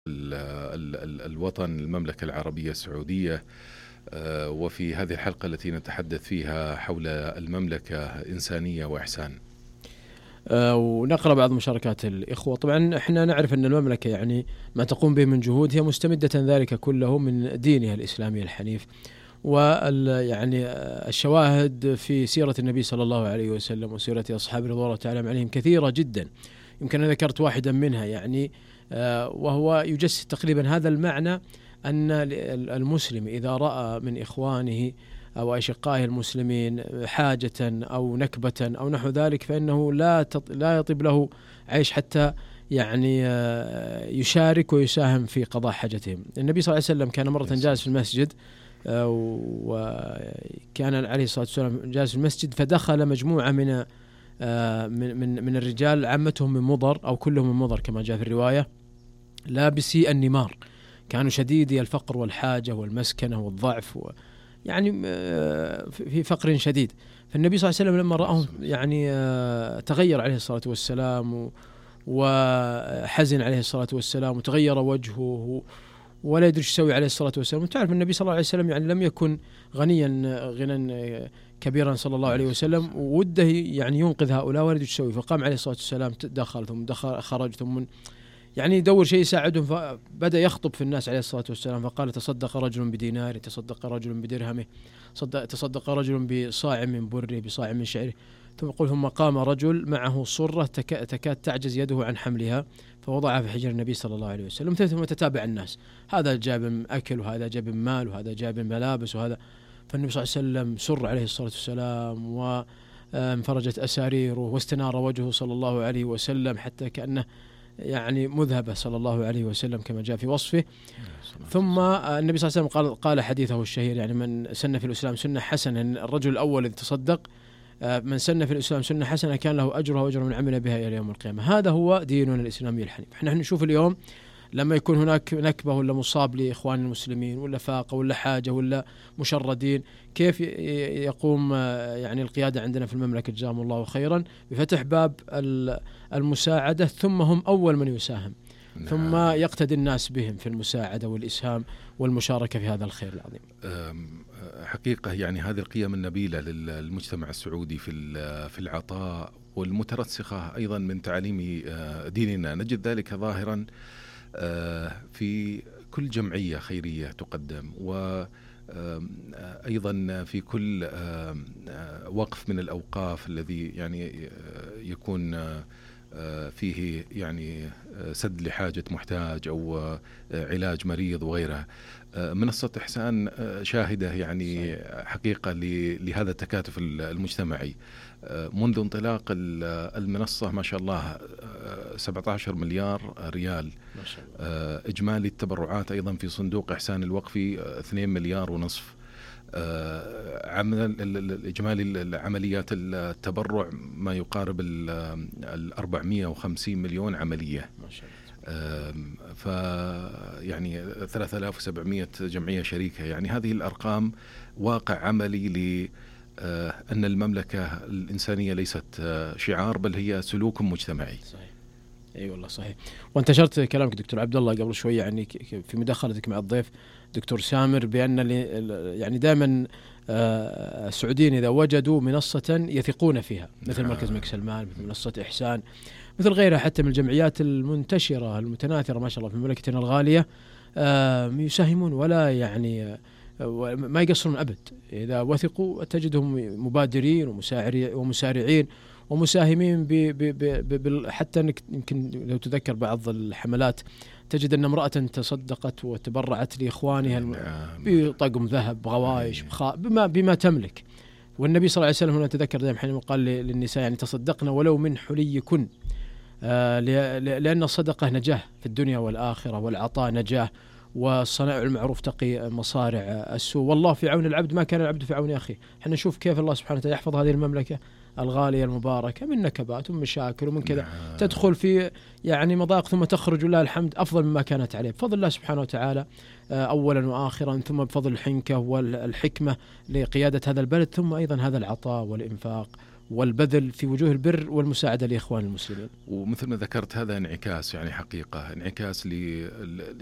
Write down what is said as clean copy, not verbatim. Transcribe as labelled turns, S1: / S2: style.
S1: الوطن المملكة العربية السعودية. وفي هذه الحلقة التي نتحدث فيها حول المملكة إنسانية وإحسان.
S2: ونقرأ بعض مشاركات الإخوة. طبعا احنا نعرف أن المملكة يعني ما تقوم به من جهود هي مستمدة ذلك كله من دينها الإسلامي الحنيف، ويعني الشواهد في سيرة النبي صلى الله عليه وسلم وسيرة أصحابه رضوان الله تعالى عليهم كثيرة جدا. يمكن أن ذكرت واحدا منها يعني وهو يجسد تقريبا هذا المعنى، أن المسلم إذا رأى من إخوانه أو أشقائه المسلمين حاجة أو نكبة أو نحو ذلك فإنه لا يطيب له عيش حتى يعني يشارك ويساهم في قضاء حاجتهم. النبي صلى الله عليه وسلم كان مرة جالس في المسجد، وكان عليه الصلاة والسلام جالس في المسجد، فدخل مجموعة من الرجال، عامتهم من مضر أو كلهم من مضر كما جاء في الرواية، لابسي النمار، كانوا شديدي الفقر والحاجة والمسكنة والضعف يعني في فقر شديد. فالنبي صلى الله عليه وسلم لما رأهم يعني تغير عليه الصلاة والسلام وحزن عليه الصلاة والسلام وتغير وجهه ولا يدري ايش يسوي عليه الصلاة والسلام. وتعرف النبي صلى الله عليه وسلم يعني لم يكن غنيا غنى كبيرا صلى الله عليه وسلم، ووده يعني ينقذ هؤلاء ولا يدري ايش يسوي، فقام عليه الصلاة والسلام دخل ثم خرج ثم يعني يدور شيء يساعدهم، فبدأ يخطب في الناس عليه الصلاة والسلام، فقال تصدق رجل بدينار، تصدق رجل بدرهمه، تصدق رجل بصاع من بره، بصاع من شعره، ثم قام رجل معه صرة تكاد تعجز يده عن حملها فوضعها في حجر النبي صلى الله عليه وسلم، ثم تتابع الناس، هذا جاب أكل وهذا جاب مال وهذا جاب ملابس وهذا. فالنبي صلى الله عليه وسلم سر عليه الصلاة والسلام وانفرجت أساريره واستنار وجهه صلى الله عليه وسلم حتى كأنه يعني مذهبة صلى الله عليه وسلم كما جاء في وصفه. ثم النبي صلى الله عليه وسلم قال حديثه الشهير يعني من سن في الإسلام سنة حسنة، الرجل الأول الذي تصدق من سن في الإسلام سنة حسنة كان له أجرها وأجر من عمل بها إلى يوم القيامة. هذا هو ديننا الإسلامي الحنيف. احنا نشوف اليوم لما يكون هناك نكبة ولا مصاب لإخوان المسلمين ولا فاقة ولا حاجة ولا مشردين، كيف يقوم يعني القيادة عندنا في المملكة جزاهم الله خيرا بفتح باب المساعدة، ثم هم أول من يساهم، ثم يقتدي الناس بهم في المساعدة والإسهام والمشاركة في هذا الخير العظيم.
S1: حقيقة يعني هذه القيم النبيلة للمجتمع السعودي في العطاء والمترسخة أيضا من تعاليم ديننا، نجد ذلك ظاهرا في كل جمعية خيرية تقدم، وأيضا في كل وقف من الأوقاف الذي يعني يكون فيه يعني سد لحاجة محتاج أو علاج مريض وغيرها. منصة إحسان شاهدة يعني حقيقة لهذا التكاتف المجتمعي. منذ انطلاق المنصة ما شاء الله 17 مليار ريال ما شاء الله. إجمالي التبرعات أيضا في صندوق إحسان الوقفي 2 مليار ونصف. إجمالي العمليات التبرع ما يقارب 450 مليون عملية ما شاء الله. فيعني 3700 جمعية شريكة. يعني هذه الأرقام واقع عملي أن المملكة الإنسانية ليست شعار بل هي سلوك مجتمعي.
S2: صحيح. أي والله صحيح. وانتشرت كلامك دكتور عبد الله قبل شوي يعني في مداخلتك مع الضيف دكتور سامر بأن يعني دائما السعوديين إذا وجدوا منصة يثقون فيها مثل مركز ملك سلمان، مثل منصة إحسان، مثل غيرها حتى من الجمعيات المنتشرة المتناثرة ما شاء الله في مملكتنا الغالية، يساهمون ولا يعني ما يقصرون أبد. إذا وثقوا تجدهم مبادرين ومسارعين ومساهمين حتى يمكن لو تذكر بعض الحملات تجد أن امرأة تصدقت وتبرعت لإخوانها بطقم ذهب غوايش بما تملك. والنبي صلى الله عليه وسلم هنا تذكر دائما حينما قال للنساء يعني تصدقن ولو من حليكن، لأن الصدقة نجاة في الدنيا والآخرة، والعطاء نجاة، والصنائع المعروف تقي مصارع السوء، والله في عون العبد ما كان العبد في عون أخيه. احنا نشوف كيف الله سبحانه وتعالى يحفظ هذه المملكة الغالية المباركة من نكبات ومن مشاكل ومن كذا، تدخل في يعني مضاق ثم تخرج لله الحمد أفضل مما كانت عليه بفضل الله سبحانه وتعالى أولا وآخرا، ثم بفضل الحنكة والحكمة لقيادة هذا البلد، ثم أيضا هذا العطاء والإنفاق والبذل في وجوه البر والمساعدة لإخوان المسلمين.
S1: ومثل ما ذكرت هذا انعكاس، يعني حقيقة انعكاس